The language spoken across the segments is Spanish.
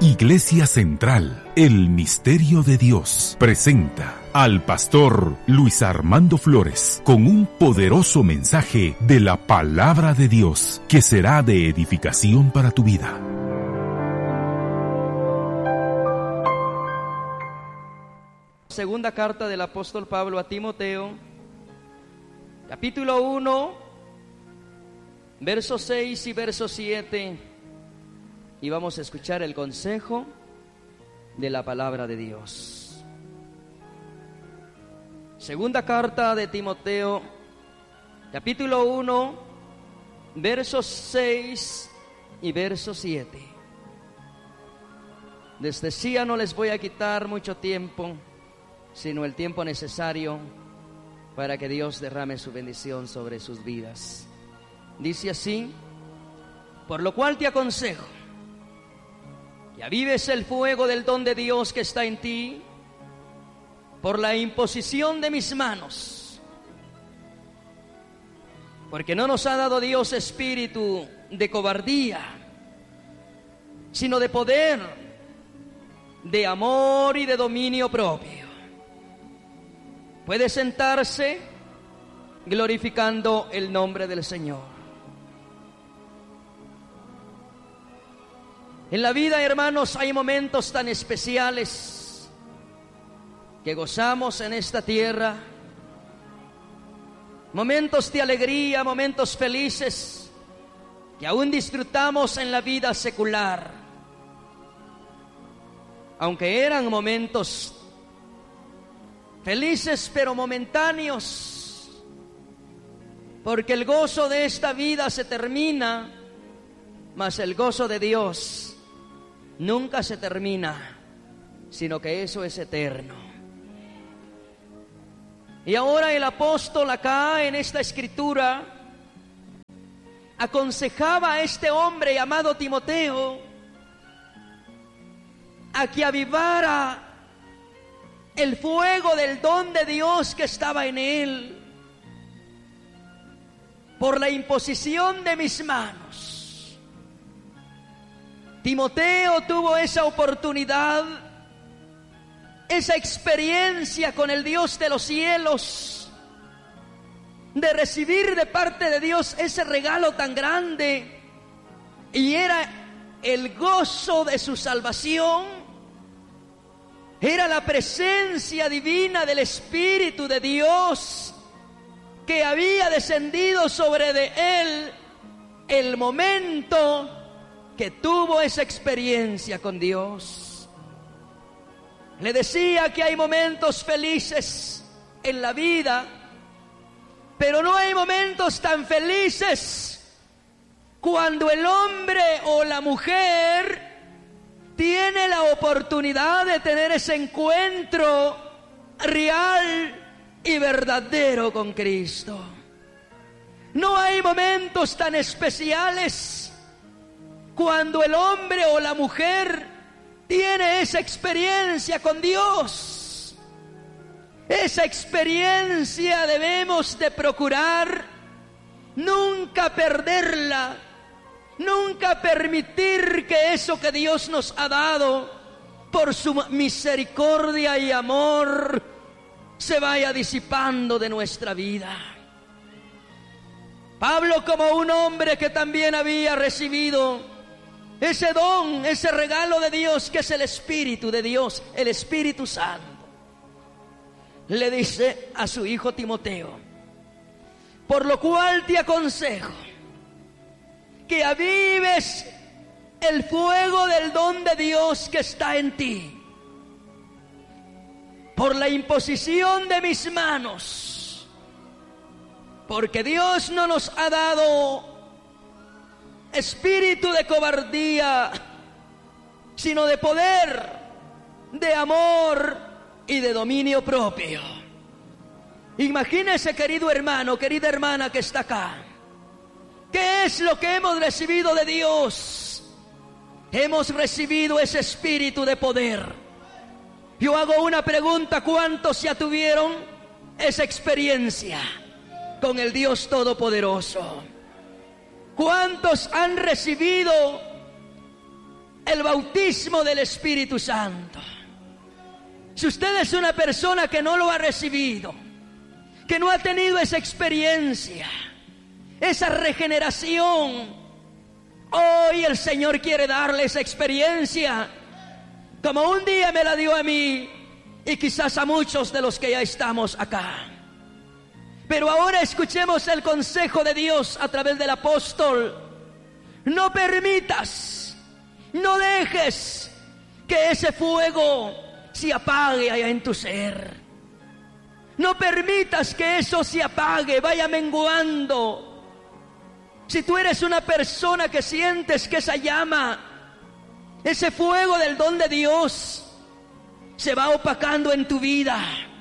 Iglesia Central, el Misterio de Dios, presenta al pastor Luis Armando Flores con un poderoso mensaje de la Palabra de Dios que será de edificación para tu vida. Segunda carta del apóstol Pablo a Timoteo, capítulo 1, versos 6 y verso 7. Y vamos a escuchar el consejo de la palabra de Dios. Segunda carta de Timoteo, capítulo 1, versos 6 y verso 7. Desde sí no les voy a quitar mucho tiempo, sino el tiempo necesario para que Dios derrame su bendición sobre sus vidas. Dice así: por lo cual te aconsejo que avives el fuego del don de Dios que está en ti por la imposición de mis manos. Porque no nos ha dado Dios espíritu de cobardía, sino de poder, de amor y de dominio propio. Puede sentarse glorificando el nombre del Señor. En la vida, hermanos, hay momentos tan especiales que gozamos en esta tierra, momentos de alegría, momentos felices que aún disfrutamos en la vida secular, aunque eran momentos felices pero momentáneos, porque el gozo de esta vida se termina, mas el gozo de Dios nunca se termina, sino que eso es eterno. Y ahora el apóstol acá en esta escritura aconsejaba a este hombre llamado Timoteo a que avivara el fuego del don de Dios que estaba en él por la imposición de mis manos. Timoteo tuvo esa oportunidad, esa experiencia con el Dios de los cielos, de recibir de parte de Dios ese regalo tan grande, y era el gozo de su salvación, era la presencia divina del Espíritu de Dios que había descendido sobre de él el momento que tuvo esa experiencia con Dios. Le decía que hay momentos felices en la vida, pero no hay momentos tan felices cuando el hombre o la mujer tiene la oportunidad de tener ese encuentro real y verdadero con Cristo. No hay momentos tan especiales cuando el hombre o la mujer tiene esa experiencia con Dios. Esa experiencia debemos de procurar nunca perderla, nunca permitir que eso que Dios nos ha dado por su misericordia y amor se vaya disipando de nuestra vida. Pablo, como un hombre que también había recibido ese don, ese regalo de Dios que es el Espíritu de Dios, el Espíritu Santo, le dice a su hijo Timoteo: por lo cual te aconsejo que avives el fuego del don de Dios que está en ti por la imposición de mis manos, porque Dios no nos ha dado espíritu de cobardía, sino de poder, de amor y de dominio propio. Imagínese, querido hermano, querida hermana que está acá, ¿qué es lo que hemos recibido de Dios? Hemos recibido ese espíritu de poder. Yo hago una pregunta: ¿cuántos ya tuvieron esa experiencia con el Dios Todopoderoso? ¿Cuántos han recibido el bautismo del Espíritu Santo. Si usted es una persona que no lo ha recibido, que no ha tenido esa experiencia, esa regeneración, hoy el Señor quiere darle esa experiencia, como un día me la dio a mí y quizás a muchos de los que ya estamos acá. Pero ahora escuchemos el consejo de Dios a través del apóstol. No permitas, no dejes que ese fuego se apague allá en tu ser. No permitas que eso se apague, vaya menguando. Si tú eres una persona que sientes que esa llama, ese fuego del don de Dios, se va opacando en tu vida,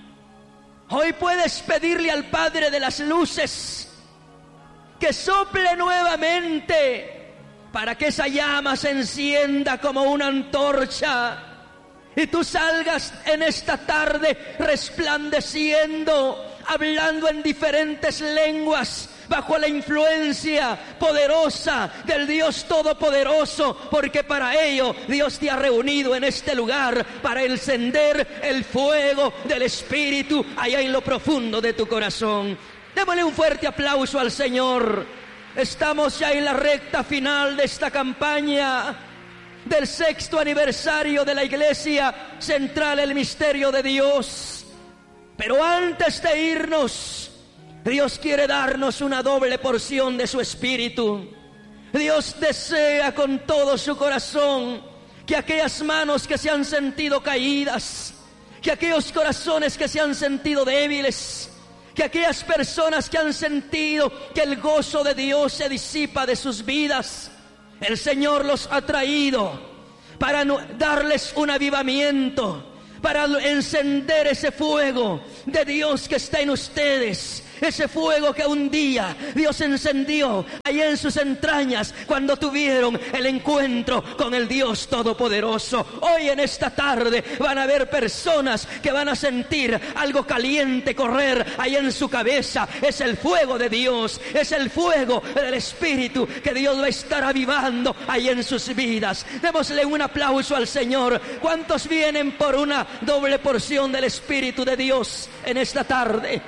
hoy puedes pedirle al Padre de las luces que sople nuevamente para que esa llama se encienda como una antorcha y tú salgas en esta tarde resplandeciendo, hablando en diferentes lenguas, bajo la influencia poderosa del Dios Todopoderoso, porque para ello Dios te ha reunido en este lugar, para encender el fuego del Espíritu allá en lo profundo de tu corazón. Démosle un fuerte aplauso al Señor. Estamos ya en la recta final de esta campaña del 6º aniversario de la Iglesia Central, el Misterio de Dios. Pero antes de irnos, Dios quiere darnos una doble porción de su Espíritu. Dios desea con todo su corazón que aquellas manos que se han sentido caídas, que aquellos corazones que se han sentido débiles, que aquellas personas que han sentido que el gozo de Dios se disipa de sus vidas, el Señor los ha traído para darles un avivamiento, para encender ese fuego de Dios que está en ustedes. Ese fuego que un día Dios encendió allá en sus entrañas cuando tuvieron el encuentro con el Dios Todopoderoso. Hoy en esta tarde van a haber personas que van a sentir algo caliente correr allá en su cabeza. Es el fuego de Dios, es el fuego del Espíritu que Dios va a estar avivando allá en sus vidas. Démosle un aplauso al Señor. ¿Cuántos vienen por una doble porción del Espíritu de Dios en esta tarde?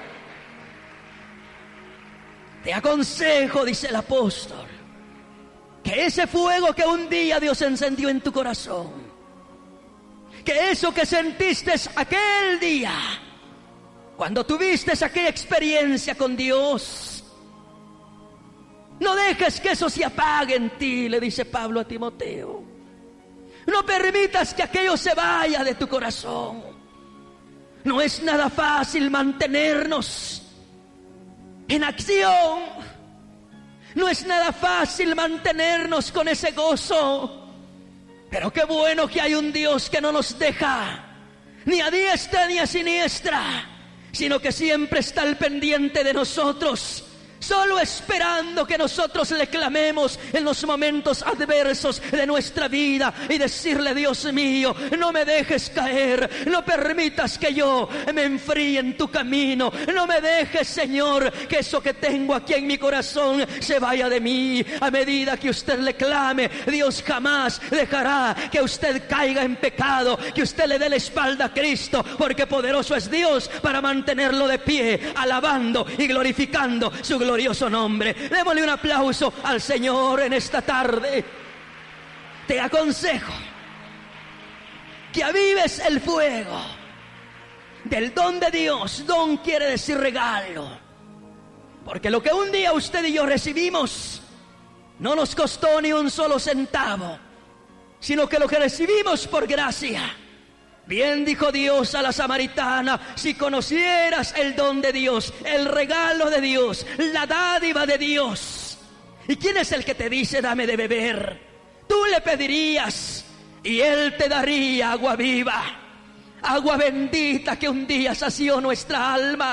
Te aconsejo, dice el apóstol, que ese fuego que un día Dios encendió en tu corazón, que eso que sentiste aquel día, cuando tuviste aquella experiencia con Dios, no dejes que eso se apague en ti, le dice Pablo a Timoteo. No permitas que aquello se vaya de tu corazón. No es nada fácil mantenernos en acción. No es nada fácil mantenernos con ese gozo. Pero qué bueno que hay un Dios que no nos deja ni a diestra ni a siniestra, sino que siempre está al pendiente de nosotros, solo esperando que nosotros le clamemos en los momentos adversos de nuestra vida y decirle: Dios mío, no me dejes caer, no permitas que yo me enfríe en tu camino, no me dejes, Señor, que eso que tengo aquí en mi corazón se vaya de mí. A medida que usted le clame, Dios jamás dejará que usted caiga en pecado, que usted le dé la espalda a Cristo, porque poderoso es Dios para mantenerlo de pie, alabando y glorificando su glorioso nombre. Démosle un aplauso al Señor en esta tarde. Te aconsejo que avives el fuego del don de Dios. Don quiere decir regalo, porque lo que un día usted y yo recibimos no nos costó ni un solo centavo, sino que lo que recibimos por gracia. Bien dijo Dios a la samaritana: si conocieras el don de Dios, el regalo de Dios, la dádiva de Dios. ¿Y quién es el que te dice: dame de beber? Tú le pedirías y Él te daría agua viva, agua bendita que un día sació nuestra alma.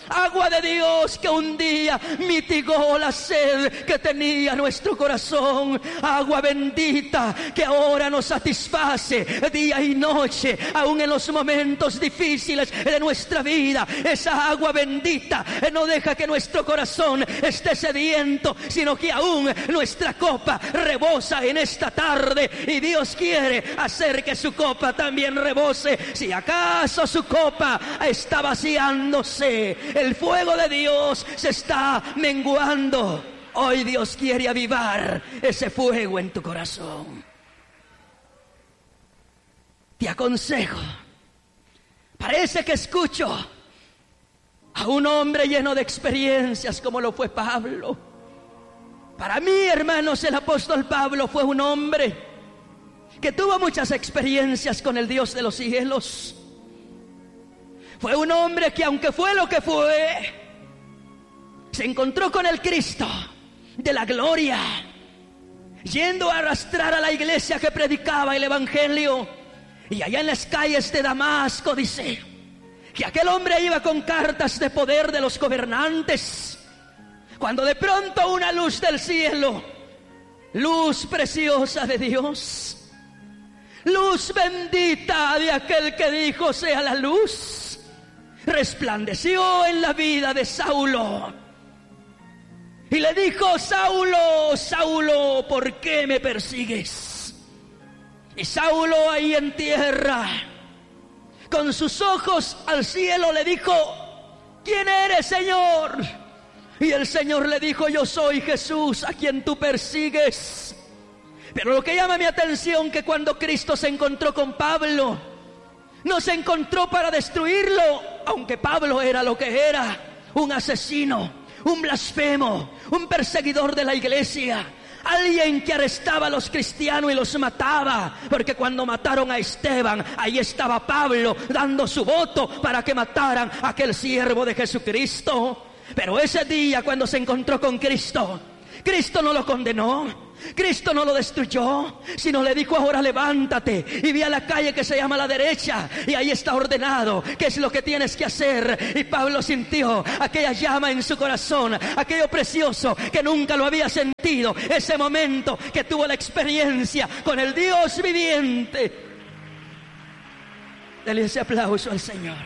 Agua de Dios que un día mitigó la sed que tenía nuestro corazón. Agua bendita que ahora nos satisface día y noche, aún en los momentos difíciles de nuestra vida. Esa agua bendita no deja que nuestro corazón esté sediento, sino que aún nuestra copa rebosa en esta tarde. Y Dios quiere hacer que su copa también rebose. Si acaso su copa está vaciándose, el fuego de Dios se está menguando, hoy Dios quiere avivar ese fuego en tu corazón. Te aconsejo, parece que escucho a un hombre lleno de experiencias como lo fue Pablo. Para mí, hermanos, el apóstol Pablo fue un hombre que tuvo muchas experiencias con el Dios de los cielos. Fue un hombre que, aunque fue lo que fue, se encontró con el Cristo de la gloria, yendo a arrastrar a la iglesia que predicaba el evangelio. Y allá en las calles de Damasco dice que aquel hombre iba con cartas de poder de los gobernantes, cuando de pronto una luz del cielo, luz preciosa de Dios, luz bendita de aquel que dijo sea la luz, resplandeció en la vida de Saulo y le dijo: Saulo, Saulo, ¿por qué me persigues? Y Saulo, ahí en tierra, con sus ojos al cielo, le dijo: ¿quién eres, Señor? Y el Señor le dijo: yo soy Jesús, a quien tú persigues. Pero lo que llama mi atención, que cuando Cristo se encontró con Pablo, no se encontró para destruirlo, aunque Pablo era lo que era: un asesino, un blasfemo, un perseguidor de la iglesia, alguien que arrestaba a los cristianos y los mataba. Porque cuando mataron a Esteban, ahí estaba Pablo dando su voto para que mataran a aquel siervo de Jesucristo. Pero ese día, cuando se encontró con Cristo, Cristo no lo condenó, Cristo no lo destruyó, sino le dijo: ahora levántate y ve a la calle que se llama la derecha, y ahí está ordenado qué es lo que tienes que hacer. Y Pablo sintió aquella llama en su corazón, aquello precioso que nunca lo había sentido, ese momento que tuvo la experiencia con el Dios viviente. Dale ese aplauso al Señor.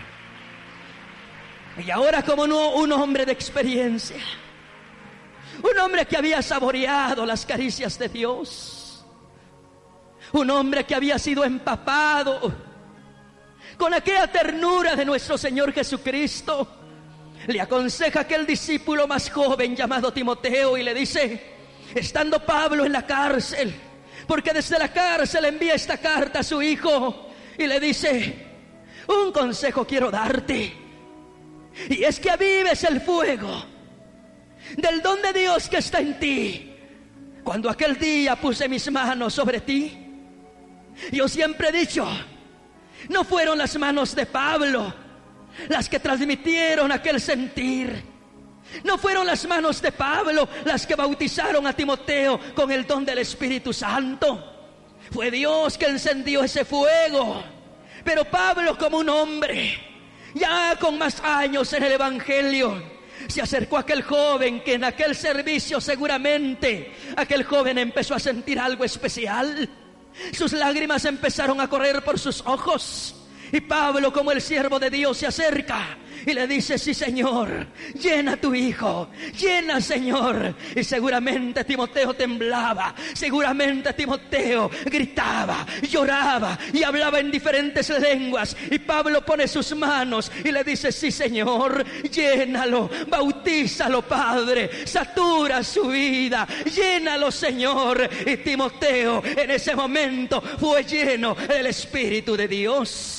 Y ahora, como un hombre de experiencia, un hombre que había saboreado las caricias de Dios, un hombre que había sido empapado con aquella ternura de nuestro Señor Jesucristo, le aconseja a aquel discípulo más joven llamado Timoteo y le dice, estando Pablo en la cárcel, porque desde la cárcel envía esta carta a su hijo, y le dice: un consejo quiero darte, y es que avives el fuego del don de Dios que está en ti. Cuando aquel día puse mis manos sobre ti, yo siempre he dicho, no fueron las manos de Pablo las que transmitieron aquel sentir, no fueron las manos de Pablo las que bautizaron a Timoteo con el don del Espíritu Santo, fue Dios que encendió ese fuego. Pero Pablo, como un hombre ya con más años en el evangelio, se acercó a aquel joven que en aquel servicio seguramente aquel joven empezó a sentir algo especial. Sus lágrimas empezaron a correr por sus ojos. Y Pablo, como el siervo de Dios, se acerca y le dice: sí, Señor, llena a tu hijo, llena, Señor. Y seguramente Timoteo temblaba, seguramente Timoteo gritaba, lloraba y hablaba en diferentes lenguas. Y Pablo pone sus manos y le dice: sí, Señor, llénalo, bautízalo, Padre, satura su vida, llénalo, Señor. Y Timoteo en ese momento fue lleno del Espíritu de Dios.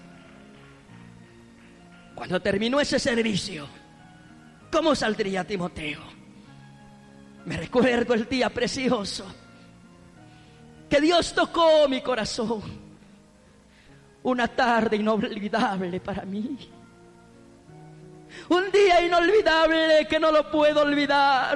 Cuando terminó ese servicio, ¿cómo saldría Timoteo? Me recuerdo el día precioso que Dios tocó mi corazón. Una tarde inolvidable para mí. Un día inolvidable que no lo puedo olvidar.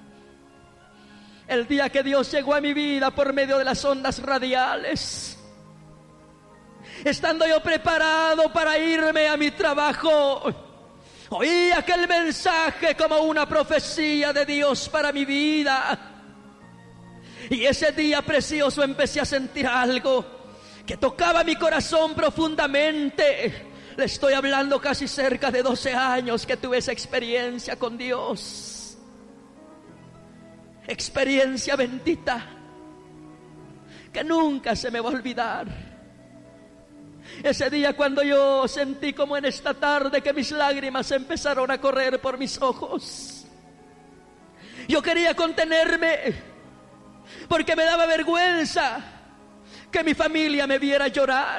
El día que Dios llegó a mi vida por medio de las ondas radiales. Estando yo preparado para irme a mi trabajo, Oí aquel mensaje como una profecía de Dios para mi vida. Y ese día precioso empecé a sentir algo que tocaba mi corazón profundamente. Le estoy hablando casi cerca de 12 años que tuve esa experiencia con Dios. Experiencia bendita que nunca se me va a olvidar. Ese día cuando yo sentí como en esta tarde que mis lágrimas empezaron a correr por mis ojos. Yo quería contenerme porque me daba vergüenza que mi familia me viera llorar.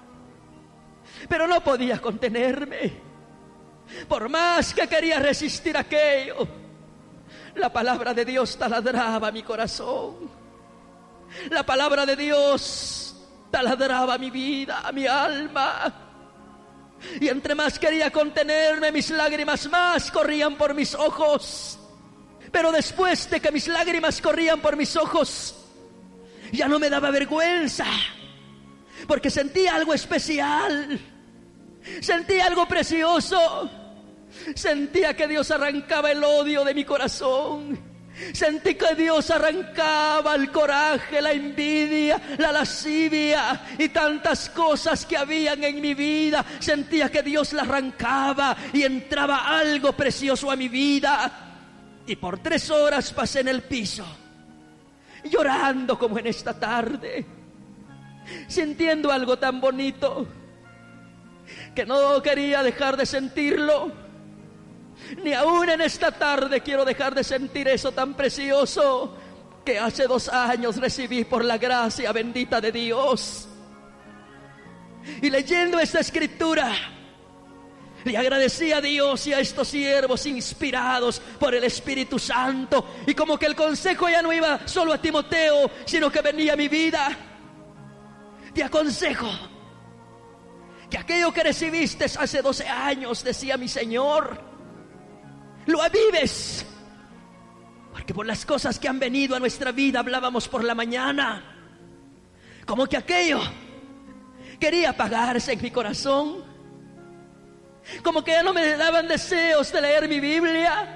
Pero no podía contenerme. Por más que quería resistir aquello, la palabra de Dios taladraba mi corazón. La palabra de Dios taladraba mi vida, mi alma. Y entre más quería contenerme, mis lágrimas más corrían por mis ojos. Pero después de que mis lágrimas corrían por mis ojos, ya no me daba vergüenza, porque sentía algo especial, sentía algo precioso. Sentía que Dios arrancaba el odio de mi corazón. Sentí que Dios arrancaba el coraje, la envidia, la lascivia y tantas cosas que habían en mi vida. Sentía que Dios la arrancaba y entraba algo precioso a mi vida. Y por 3 horas pasé en el piso, llorando como en esta tarde, sintiendo algo tan bonito que no quería dejar de sentirlo. Ni aún en esta tarde quiero dejar de sentir eso tan precioso que hace 2 años recibí por la gracia bendita de Dios. Y leyendo esta escritura, le agradecí a Dios y a estos siervos inspirados por el Espíritu Santo. Y como que el consejo ya no iba solo a Timoteo, sino que venía a mi vida. Te aconsejo que aquello que recibiste hace 12 años, decía mi Señor, lo avives. Porque por las cosas que han venido a nuestra vida, hablábamos por la mañana, como que aquello quería apagarse en mi corazón. Como que ya no me daban deseos de leer mi Biblia.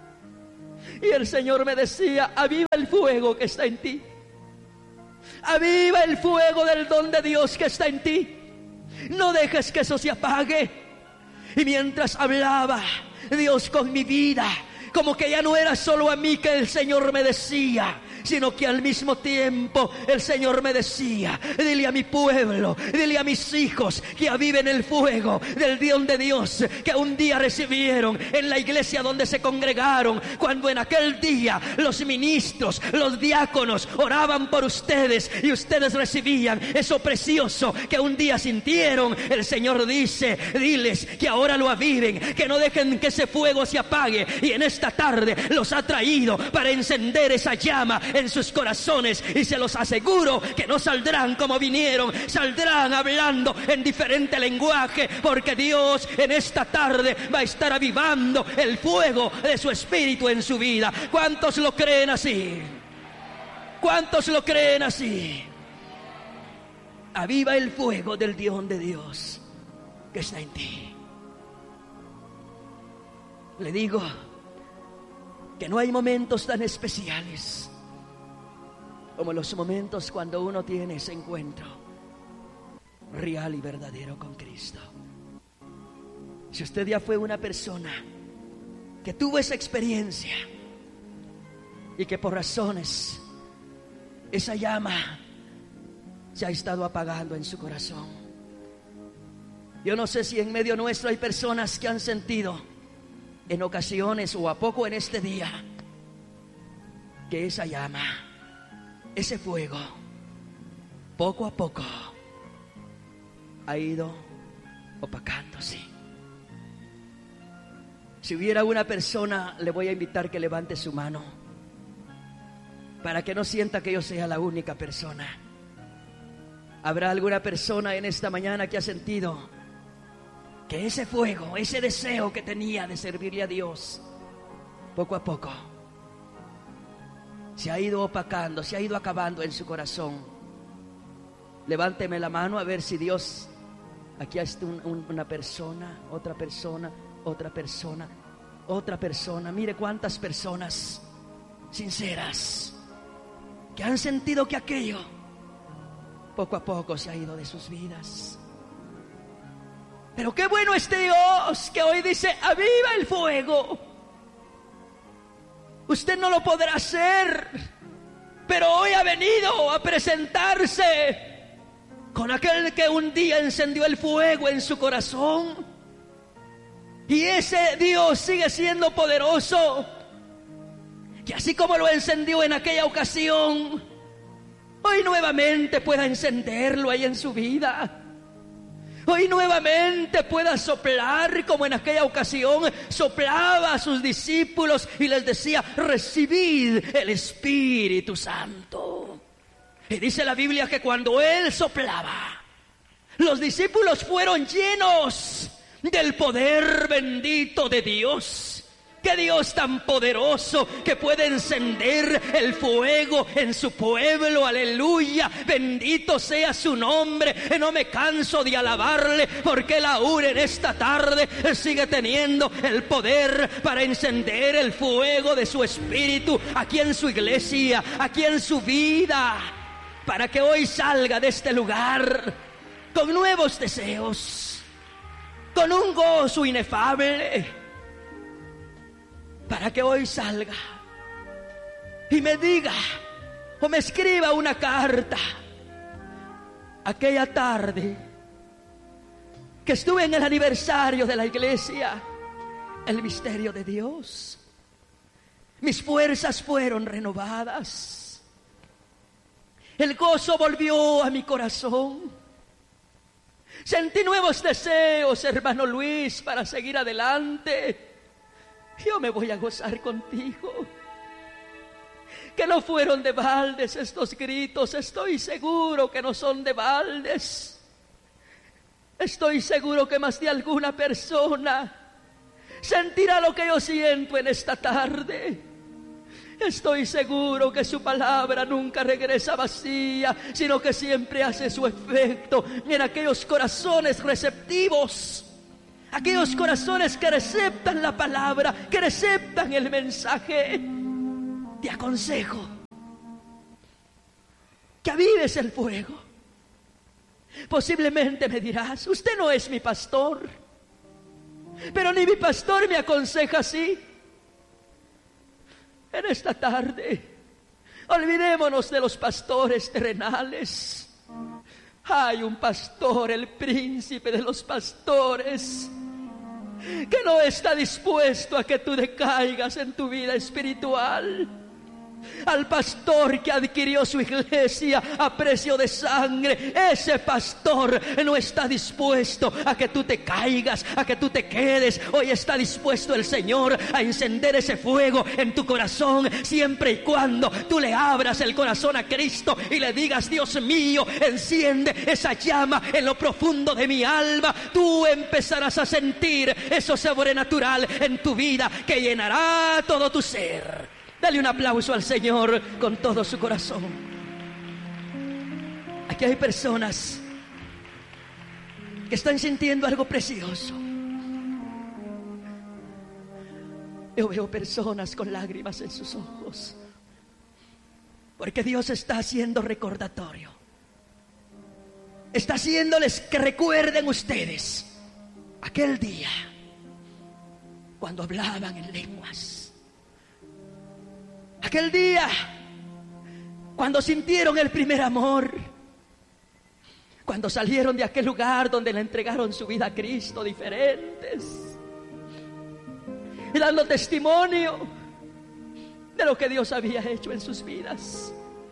Y el Señor me decía: aviva el fuego que está en ti. Aviva el fuego del don de Dios que está en ti. No dejes que eso se apague. Y mientras hablaba Dios con mi vida, como que ya no era solo a mí que el Señor me decía, sino que al mismo tiempo el Señor me decía: dile a mi pueblo, dile a mis hijos que aviven el fuego del don de Dios que un día recibieron en la iglesia donde se congregaron, cuando en aquel día los ministros, los diáconos oraban por ustedes y ustedes recibían eso precioso que un día sintieron. El Señor dice: diles que ahora lo aviven, que no dejen que ese fuego se apague. Y en esta tarde los ha traído para encender esa llama en sus corazones, y se los aseguro que no saldrán como vinieron, saldrán hablando en diferente lenguaje, porque Dios en esta tarde va a estar avivando el fuego de su Espíritu en su vida. ¿Cuántos lo creen así? ¿Cuántos lo creen así? Aviva el fuego del don de Dios que está en ti. Le digo que no hay momentos tan especiales como los momentos cuando uno tiene ese encuentro real y verdadero con Cristo. Si usted ya fue una persona que tuvo esa experiencia y que por razones esa llama se ha estado apagando en su corazón, yo no sé si en medio nuestro hay personas que han sentido en ocasiones o a poco en este día que esa llama, ese fuego, poco a poco ha ido opacándose. Si hubiera una persona, le voy a invitar que levante su mano para que no sienta que yo sea la única persona. ¿Habrá alguna persona en esta mañana que ha sentido que ese fuego, ese deseo que tenía de servirle a Dios, poco a poco se ha ido opacando, se ha ido acabando en su corazón? Levánteme la mano a ver si Dios, aquí está una persona, otra persona, otra persona. Mire cuántas personas sinceras que han sentido que aquello poco a poco se ha ido de sus vidas. Pero qué bueno es Dios que hoy dice: aviva el fuego. Usted no lo podrá hacer, pero hoy ha venido a presentarse con aquel que un día encendió el fuego en su corazón. Y ese Dios sigue siendo poderoso, que así como lo encendió en aquella ocasión, hoy nuevamente pueda encenderlo ahí en su vida. Hoy nuevamente pueda soplar como en aquella ocasión soplaba a sus discípulos y les decía: recibid el Espíritu Santo. Y dice la Biblia que cuando Él soplaba, los discípulos fueron llenos del poder bendito de Dios. ¡Qué Dios tan poderoso que puede encender el fuego en su pueblo! ¡Aleluya! Bendito sea su nombre. No me canso de alabarle, porque Él aún en esta tarde sigue teniendo el poder para encender el fuego de su Espíritu aquí en su iglesia, aquí en su vida, para que hoy salga de este lugar con nuevos deseos, con un gozo inefable, para que hoy salga y me diga o me escriba una carta: aquella tarde que estuve en el aniversario de la iglesia, el misterio de Dios, mis fuerzas fueron renovadas, el gozo volvió a mi corazón, sentí nuevos deseos, hermano Luis, para seguir adelante. Yo me voy a gozar contigo. Que no fueron de baldes estos gritos. Estoy seguro que no son de baldes. Estoy seguro que más de alguna persona sentirá lo que yo siento en esta tarde. Estoy seguro que su palabra nunca regresa vacía, sino que siempre hace su efecto en aquellos corazones receptivos. Aquellos corazones que receptan la palabra, que receptan el mensaje. Te aconsejo que avives el fuego. Posiblemente me dirás: usted no es mi pastor. Pero ni mi pastor me aconseja así. En esta tarde, olvidémonos de los pastores terrenales. Hay un pastor, el príncipe de los pastores, que no está dispuesto a que tú decaigas en tu vida espiritual. Al pastor que adquirió su iglesia a precio de sangre, ese pastor no está dispuesto a que tú te caigas, a que tú te quedes. Hoy está dispuesto el Señor a encender ese fuego en tu corazón, siempre y cuando tú le abras el corazón a Cristo y le digas: Dios mío, enciende esa llama en lo profundo de mi alma. Tú empezarás a sentir eso sobrenatural en tu vida que llenará todo tu ser. Dale un aplauso al Señor con todo su corazón. Aquí hay personas que están sintiendo algo precioso. Yo veo personas con lágrimas en sus ojos, porque Dios está haciendo recordatorio. Está haciéndoles que recuerden ustedes aquel día cuando hablaban en lenguas. Aquel día cuando sintieron el primer amor, cuando salieron de aquel lugar donde le entregaron su vida a Cristo, diferentes, y dando testimonio de lo que Dios había hecho en sus vidas.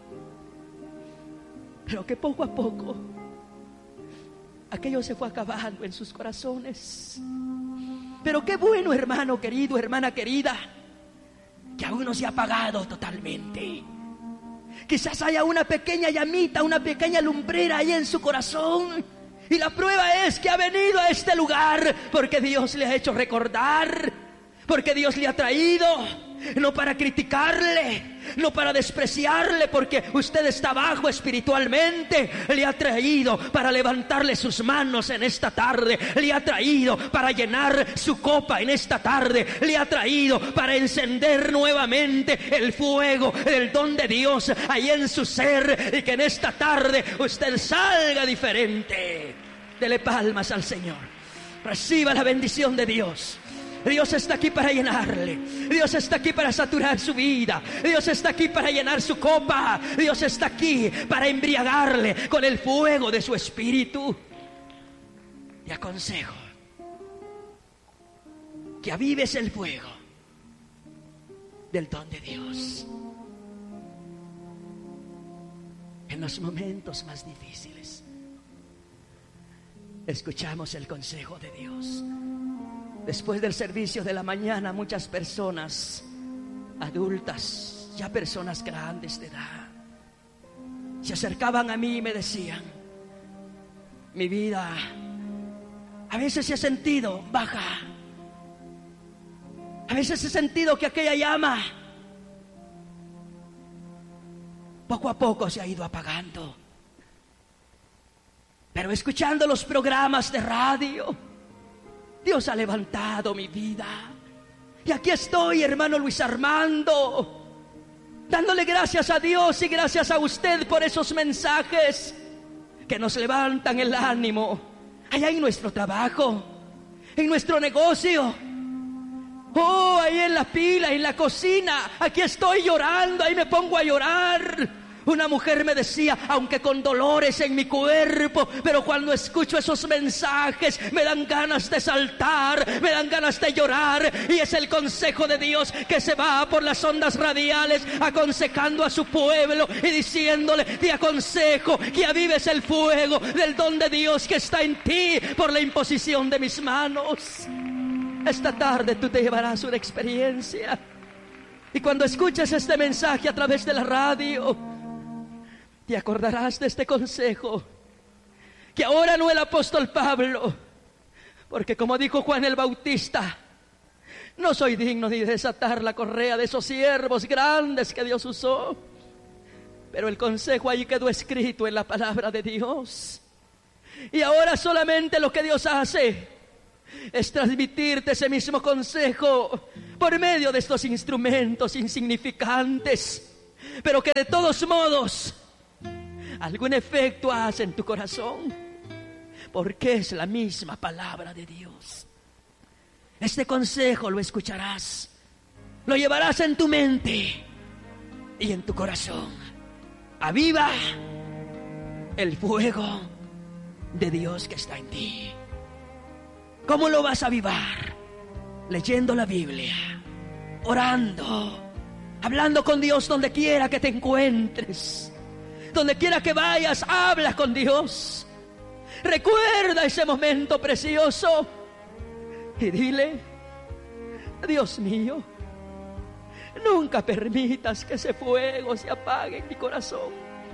Pero que poco a poco aquello se fue acabando en sus corazones. Pero qué bueno, hermano querido, hermana querida, que aún no se ha apagado totalmente. Quizás haya una pequeña llamita, una pequeña lumbrera ahí en su corazón, y la prueba es que ha venido a este lugar porque Dios le ha hecho recordar, porque Dios le ha traído no para criticarle, no para despreciarle porque usted está bajo espiritualmente. Le ha traído para levantarle sus manos en esta tarde. Le ha traído para llenar su copa en esta tarde. Le ha traído para encender nuevamente el fuego del don de Dios ahí en su ser, y que en esta tarde usted salga diferente. Dele palmas al Señor. Reciba la bendición de Dios. Dios está aquí para llenarle. Dios está aquí para saturar su vida. Dios está aquí para llenar su copa. Dios está aquí para embriagarle con el fuego de su espíritu. Y aconsejo que avives el fuego del don de Dios en los momentos más difíciles. Escuchamos el consejo de Dios. Después del servicio de la mañana, muchas personas adultas, ya personas grandes de edad, se acercaban a mí y me decían: mi vida a veces se ha sentido baja, a veces he sentido que aquella llama poco a poco se ha ido apagando, pero escuchando los programas de radio, Dios ha levantado mi vida. Y aquí estoy, hermano Luis Armando, dándole gracias a Dios y gracias a usted por esos mensajes que nos levantan el ánimo allá en nuestro trabajo, en nuestro negocio. Oh, ahí en la pila, en la cocina, aquí estoy llorando, ahí me pongo a llorar. Una mujer me decía: aunque con dolores en mi cuerpo, pero cuando escucho esos mensajes me dan ganas de saltar, me dan ganas de llorar. Y es el consejo de Dios que se va por las ondas radiales aconsejando a su pueblo y diciéndole: te aconsejo que avives el fuego del don de Dios que está en ti por la imposición de mis manos. Esta tarde tú te llevarás una experiencia, y cuando escuches este mensaje a través de la radio, te acordarás de este consejo que ahora no el apóstol Pablo, porque como dijo Juan el Bautista: no soy digno ni de desatar la correa de esos siervos grandes que Dios usó. Pero el consejo allí quedó escrito en la palabra de Dios. Y ahora solamente lo que Dios hace es transmitirte ese mismo consejo por medio de estos instrumentos insignificantes, pero que de todos modos algún efecto hace en tu corazón, porque es la misma palabra de Dios. Este consejo lo escucharás, lo llevarás en tu mente y en tu corazón. Aviva el fuego de Dios que está en ti. ¿Cómo lo vas a avivar? Leyendo la Biblia, orando, hablando con Dios donde quiera que te encuentres. Donde quiera que vayas, habla con Dios. Recuerda ese momento precioso y dile: Dios mío, nunca permitas que ese fuego se apague en mi corazón.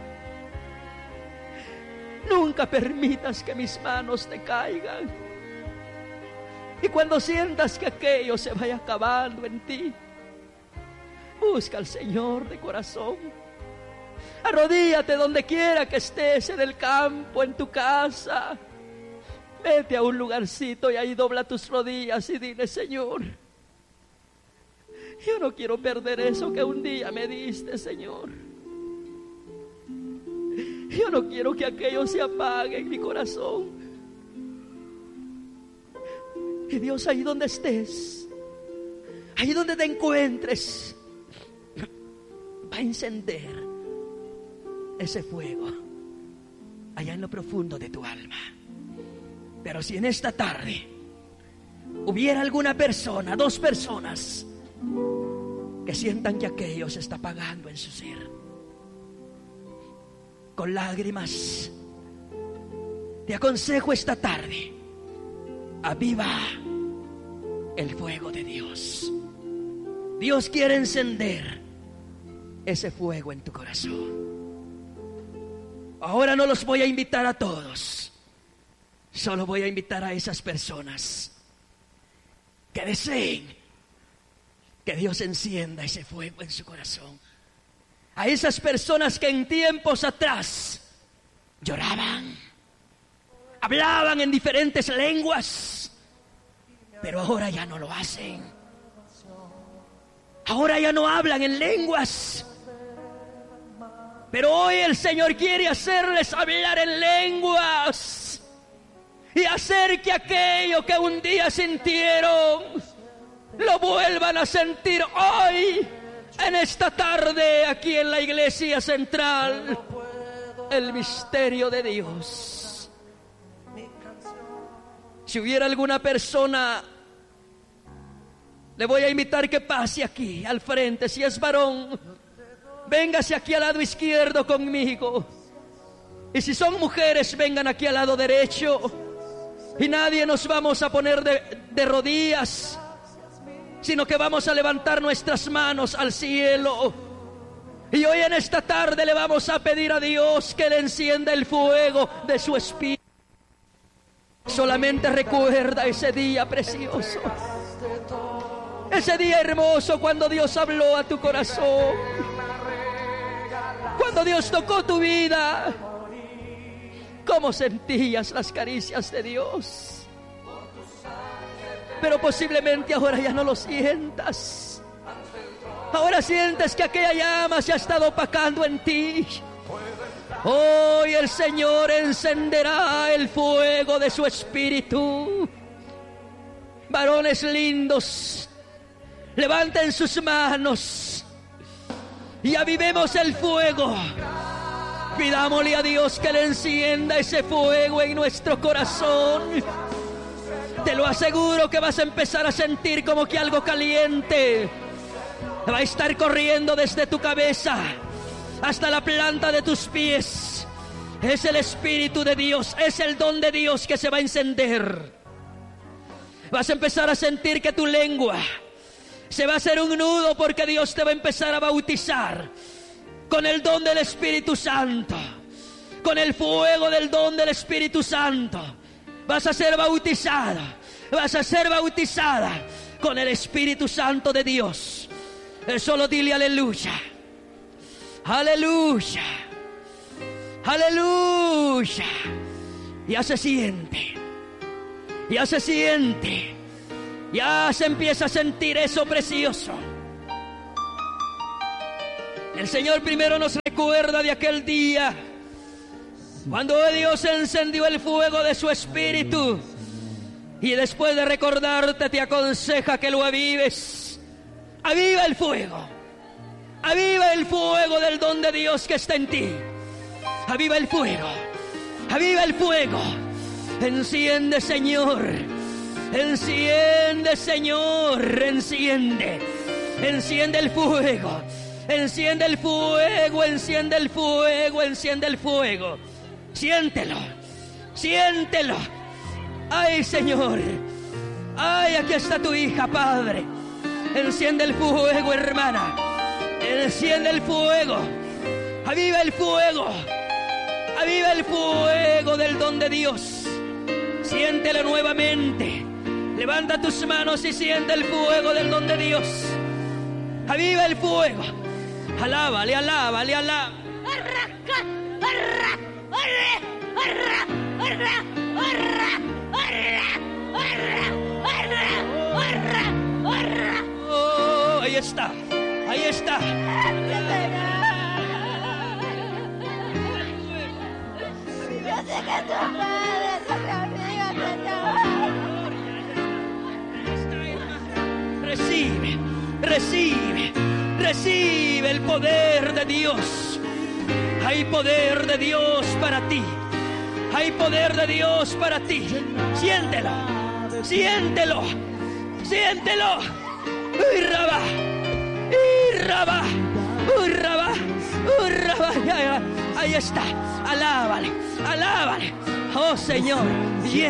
Nunca permitas que mis manos te caigan. Y cuando sientas que aquello se vaya acabando en ti, busca al Señor de corazón. Arrodíllate donde quiera que estés, en el campo, en tu casa. Vete a un lugarcito y ahí dobla tus rodillas y dile: Señor, yo no quiero perder eso que un día me diste, Señor. Yo no quiero que aquello se apague en mi corazón. Y Dios, ahí donde estés, ahí donde te encuentres, va a encender ese fuego allá en lo profundo de tu alma. Pero si en esta tarde hubiera alguna persona, 2 personas, que sientan que aquello se está apagando en su ser, con lágrimas, te aconsejo esta tarde: aviva el fuego de Dios. Dios quiere encender ese fuego en tu corazón. Ahora no los voy a invitar a todos, solo voy a invitar a esas personas que deseen que Dios encienda ese fuego en su corazón. A esas personas que en tiempos atrás lloraban, hablaban en diferentes lenguas, pero ahora ya no lo hacen. Ahora ya no hablan en lenguas, pero hoy el Señor quiere hacerles hablar en lenguas y hacer que aquello que un día sintieron lo vuelvan a sentir hoy, en esta tarde, aquí en la iglesia central. El misterio de Dios. Si hubiera alguna persona, le voy a invitar que pase aquí al frente. Si es varón, véngase aquí al lado izquierdo conmigo. Y si son mujeres, vengan aquí al lado derecho. Y nadie nos vamos a poner de rodillas, sino que vamos a levantar nuestras manos al cielo. Y hoy en esta tarde le vamos a pedir a Dios que le encienda el fuego de su espíritu. Solamente recuerda ese día precioso, ese día hermoso cuando Dios habló a tu corazón, cuando Dios tocó tu vida. ¿Cómo sentías las caricias de Dios? Pero posiblemente ahora ya no lo sientas. Ahora sientes que aquella llama se ha estado opacando en ti. Hoy el Señor encenderá el fuego de su espíritu. Varones lindos, levanten sus manos y avivemos el fuego. Pidámosle a Dios que le encienda ese fuego en nuestro corazón. Te lo aseguro que vas a empezar a sentir como que algo caliente va a estar corriendo desde tu cabeza hasta la planta de tus pies. Es el Espíritu de Dios, es el don de Dios que se va a encender. Vas a empezar a sentir que tu lengua se va a hacer un nudo, porque Dios te va a empezar a bautizar con el don del Espíritu Santo, con el fuego del don del Espíritu Santo. Vas a ser bautizada, vas a ser bautizada con el Espíritu Santo de Dios. Solo dile aleluya, aleluya, aleluya. Ya se siente, ya se siente, ya se empieza a sentir eso precioso. El Señor primero nos recuerda de aquel día cuando Dios encendió el fuego de su espíritu, y después de recordarte te aconseja que lo avives. Aviva el fuego, aviva el fuego del don de Dios que está en ti. Aviva el fuego, aviva el fuego. Enciende, Señor, enciende, Señor, enciende, enciende el fuego, enciende el fuego, enciende el fuego, enciende el fuego. Siéntelo, siéntelo. Ay, Señor, ay, aquí está tu hija, Padre. Enciende el fuego, hermana, enciende el fuego. Aviva el fuego, aviva el fuego del don de Dios. Siéntelo nuevamente. Levanta tus manos y siente el fuego del don de Dios. Aviva el fuego. Alábale, alábale, alábale. Oh, ahí está, ahí está. Recibe, recibe, recibe el poder de Dios. Hay poder de Dios para ti. Hay poder de Dios para ti. Siéntelo, siéntelo, siéntelo. Uy, rabá, uy, rabá, uy, rabá, uy, rabá. Ahí está, alábale, alábale. Oh, Señor,